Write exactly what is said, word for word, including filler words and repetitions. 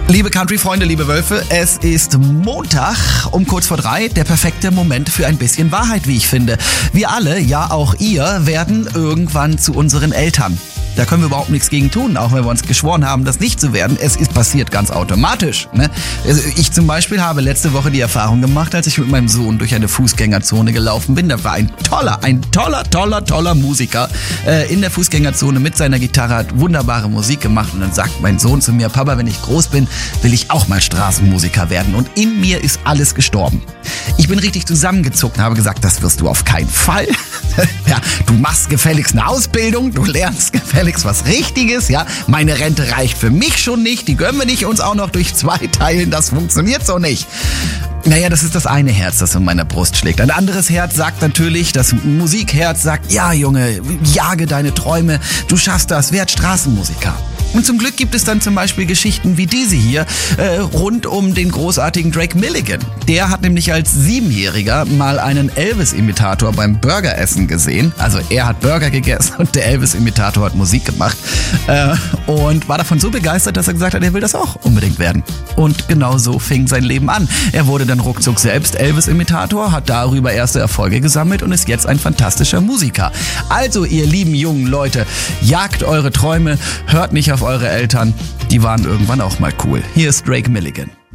Liebe Country-Freunde, liebe Wölfe, es ist Montag um kurz vor drei, der perfekte Moment für ein bisschen Wahrheit, wie ich finde. Wir alle, ja auch ihr, werden irgendwann zu unseren Eltern. Da können wir überhaupt nichts gegen tun, auch wenn wir uns geschworen haben, das nicht zu werden. Es ist passiert ganz automatisch. Ne? Also ich zum Beispiel habe letzte Woche die Erfahrung gemacht, als ich mit meinem Sohn durch eine Fußgängerzone gelaufen bin. Da war ein toller, ein toller, toller, toller Musiker äh, in der Fußgängerzone mit seiner Gitarre, hat wunderbare Musik gemacht. Und dann sagt mein Sohn zu mir, Papa, wenn ich groß bin, will ich auch mal Straßenmusiker werden. Und in mir ist alles gestorben. Ich bin richtig zusammengezuckt und habe gesagt, das wirst du auf keinen Fall. Ja, du machst gefälligst eine Ausbildung, du lernst gefälligst was Richtiges, ja. Meine Rente reicht für mich schon nicht, die gönnen wir nicht uns auch noch durch zwei teilen, das funktioniert so nicht. Naja, das ist das eine Herz, das in meiner Brust schlägt. Ein anderes Herz sagt natürlich, das Musikherz sagt, ja Junge, jage deine Träume, du schaffst das, werd Straßenmusiker. Und zum Glück gibt es dann zum Beispiel Geschichten wie diese hier äh, rund um den großartigen Drake Milligan. Der hat nämlich als Siebenjähriger mal einen Elvis-Imitator beim Burgeressen gesehen. Also er hat Burger gegessen und der Elvis-Imitator hat Musik gemacht. Äh, und war davon so begeistert, dass er gesagt hat, er will das auch unbedingt werden. Und genau so fing sein Leben an. Er wurde dann ruckzuck selbst Elvis-Imitator, hat darüber erste Erfolge gesammelt und ist jetzt ein fantastischer Musiker. Also ihr lieben jungen Leute, jagt eure Träume, hört nicht auf eure Eltern, die waren irgendwann auch mal cool. Hier ist Drake Milligan.